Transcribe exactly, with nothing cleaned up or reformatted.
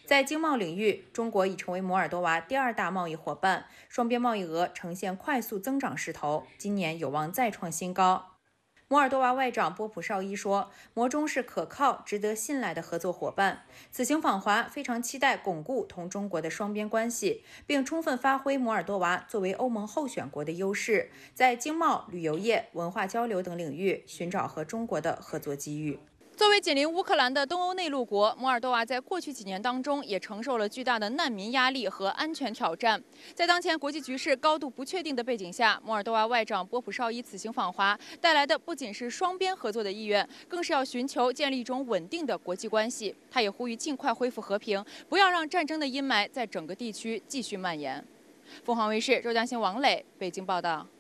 在经贸领域，中国已成为摩尔多瓦第二大贸易伙伴，双边贸易额呈现快速增长势头，今年有望再创新高。摩尔多瓦外长波普绍伊说，摩中是可靠、值得信赖的合作伙伴。此行访华，非常期待巩固同中国的双边关系，并充分发挥摩尔多瓦作为欧盟候选国的优势，在经贸、旅游业、文化交流等领域寻找和中国的合作机遇。 作为紧邻乌克兰的东欧内陆国，摩尔多瓦在过去几年当中也承受了巨大的难民压力和安全挑战。在当前国际局势高度不确定的背景下，摩尔多瓦外长波普绍伊此行访华，带来的不仅是双边合作的意愿，更是要寻求建立一种稳定的国际关系。他也呼吁尽快恢复和平，不要让战争的阴霾在整个地区继续蔓延。凤凰卫视周江新、王磊北京报道。